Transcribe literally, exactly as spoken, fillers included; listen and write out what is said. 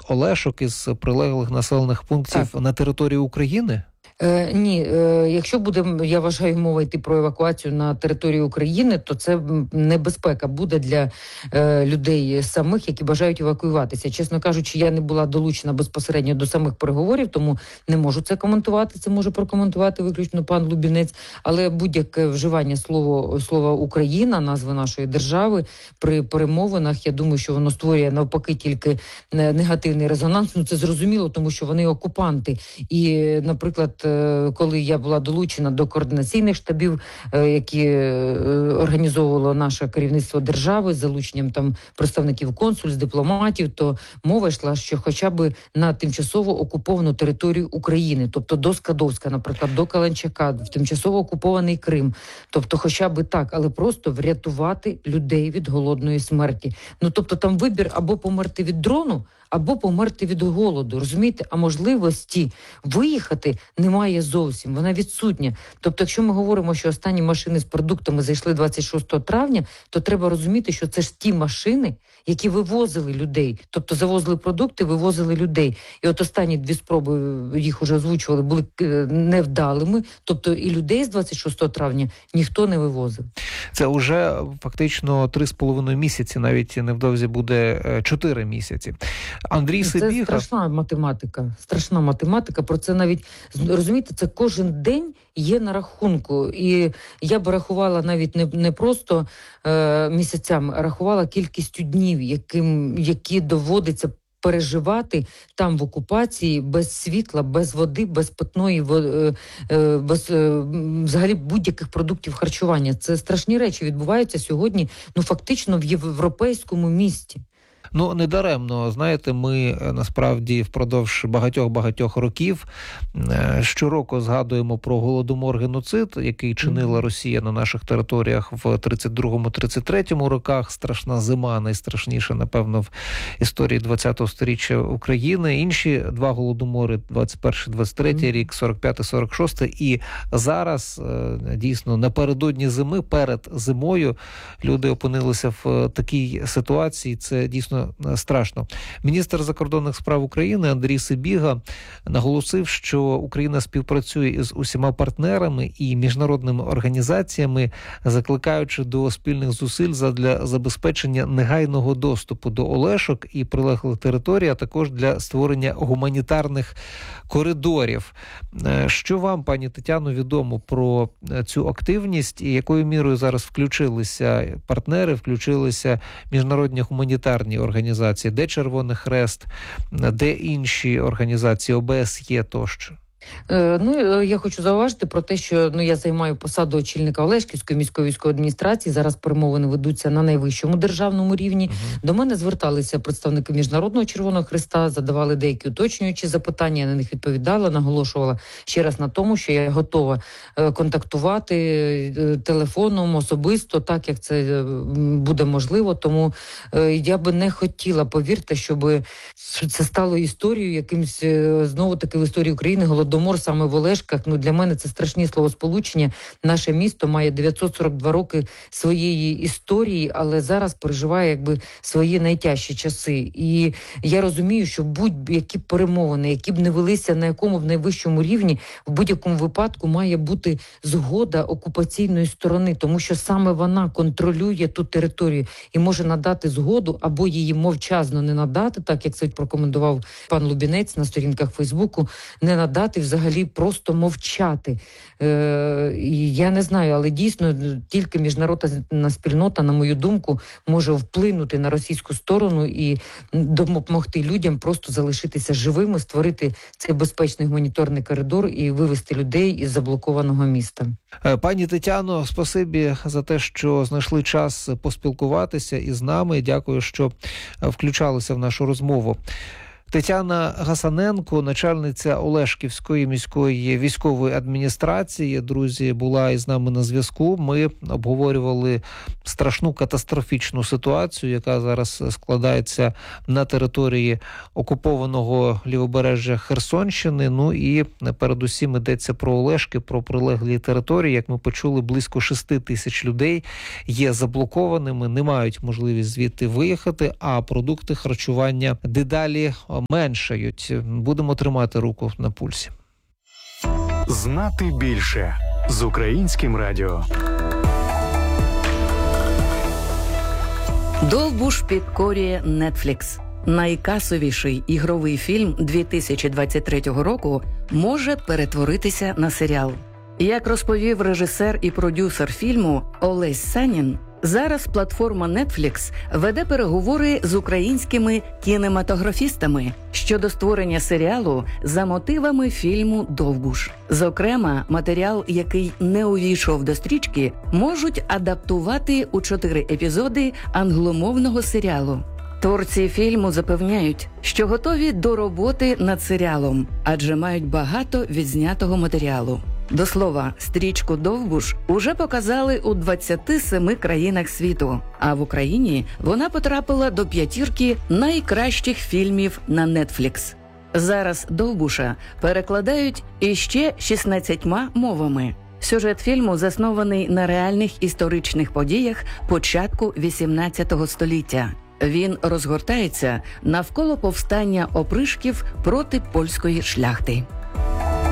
Олешок, із прилеглих населених пунктів так. на території України? Е, ні, е, якщо буде, я вважаю, мова йти про евакуацію на території України, то це небезпека буде для е, людей самих, які бажають евакуюватися. Чесно кажучи, я не була долучена безпосередньо до самих переговорів, тому не можу це коментувати. Це може прокоментувати виключно пан Лубінець. Але будь-яке вживання слова, слова «Україна», назви нашої держави, при перемовинах, я думаю, що воно створює навпаки тільки негативний резонанс. Ну, це зрозуміло, тому що вони окупанти. І, наприклад, коли я була долучена до координаційних штабів, які організовувало наше керівництво держави з залученням там представників консульств, дипломатів, то мова йшла, що хоча б на тимчасово окуповану територію України, тобто до Скадовська, наприклад, до Каланчака, в тимчасово окупований Крим. Тобто хоча б так, але просто врятувати людей від голодної смерті. Ну, тобто там вибір або померти від дрону, або померти від голоду, розумієте? А можливості виїхати немає зовсім, вона відсутня. Тобто, якщо ми говоримо, що останні машини з продуктами зайшли двадцять шостого травня, то треба розуміти, що це ж ті машини, які вивозили людей. Тобто завозили продукти, вивозили людей. І от останні дві спроби, їх уже озвучували, були невдалими. Тобто і людей з двадцять шостого травня ніхто не вивозив. Це вже фактично три з половиною місяці, навіть невдовзі буде чотири місяці. Андрій Сибіга... Це страшна математика, страшна математика. Про це навіть, розумієте, це кожен день є на рахунку. І я б рахувала навіть не, не просто е, місяцями, а рахувала кількістю днів, яким, які доводиться переживати там в окупації без світла, без води, без питної, без взагалі будь-яких продуктів харчування. Це страшні речі відбуваються сьогодні, ну фактично в європейському місті. Ну, недаремно, знаєте, ми насправді впродовж багатьох-багатьох років щороку згадуємо про голодомор-геноцид, який чинила Росія на наших територіях в тридцять другому - тридцять третьому роках. Страшна зима, найстрашніша, напевно, в історії ХХ сторіччя України. Інші два голодомори – двадцять перший - двадцять третій рік, сорок п'ятий - сорок шостий. І зараз, дійсно, напередодні зими, перед зимою люди опинилися в такій ситуації. Це дійсно страшно. Міністр закордонних справ України Андрій Сибіга наголосив, що Україна співпрацює із усіма партнерами і міжнародними організаціями, закликаючи до спільних зусиль задля забезпечення негайного доступу до Олешок і прилеглих територій, а також для створення гуманітарних коридорів. Що вам, пані Тетяно, відомо про цю активність і якою мірою зараз включилися партнери, включилися міжнародні гуманітарні організації? Організації, де Червоний Хрест, де інші організації, О Б С Є тощо? Ну, я хочу зауважити про те, що ну, я займаю посаду очільника Олешківської міської військової адміністрації. Зараз перемовини ведуться на найвищому державному рівні. Uh-huh. До мене зверталися представники Міжнародного Червоного Хреста, задавали деякі уточнюючі запитання, я на них відповідала, наголошувала ще раз на тому, що я готова контактувати телефоном, особисто, так як це буде можливо. Тому я би не хотіла, повірте, щоб це стало історією, якимсь, знову-таки в історії України, голодомор саме в Олешках. Ну, для мене це страшні словосполучення. Наше місто має дев'ятсот сорок два роки своєї історії, але зараз переживає якби свої найтяжчі часи. І я розумію, що будь-які перемовини, які б не велися на якому в найвищому рівні, в будь-якому випадку має бути згода окупаційної сторони, тому що саме вона контролює ту територію і може надати згоду або її мовчазно не надати, так як це прокоментував пан Лубінець на сторінках Фейсбуку, не надати, взагалі просто мовчати. Е, і я не знаю, але дійсно тільки міжнародна спільнота, на мою думку, може вплинути на російську сторону і допомогти людям просто залишитися живими, створити цей безпечний гуманітарний коридор і вивести людей із заблокованого міста. Пані Тетяно, спасибі за те, що знайшли час поспілкуватися із нами. Дякую, що включалися в нашу розмову. Тетяна Гасаненко, начальниця Олешківської міської військової адміністрації, друзі, була із нами на зв'язку. Ми обговорювали страшну катастрофічну ситуацію, яка зараз складається на території окупованого лівобережжя Херсонщини. Ну і передусім йдеться про Олешки, про прилеглі території. Як ми почули, близько шести тисяч людей є заблокованими, не мають можливість звідти виїхати, а продукти харчування дедалі меншають. Будемо тримати руку на пульсі. Знати більше з Українським радіо. Довбуш підкорює Netflix. Найкасовіший ігровий фільм дві тисячі двадцять третього року може перетворитися на серіал. Як розповів режисер і продюсер фільму Олесь Санін, зараз платформа Netflix веде переговори з українськими кінематографістами щодо створення серіалу за мотивами фільму «Довбуш». Зокрема, матеріал, який не увійшов до стрічки, можуть адаптувати у чотири епізоди англомовного серіалу. Творці фільму запевняють, що готові до роботи над серіалом, адже мають багато відзнятого матеріалу. До слова, стрічку «Довбуш» уже показали у двадцяти семи країнах світу, а в Україні вона потрапила до п'ятірки найкращих фільмів на Netflix. Зараз «Довбуша» перекладають іще шістнадцятьма мовами. Сюжет фільму заснований на реальних історичних подіях початку вісімнадцятого століття. Він розгортається навколо повстання опришків проти польської шляхти.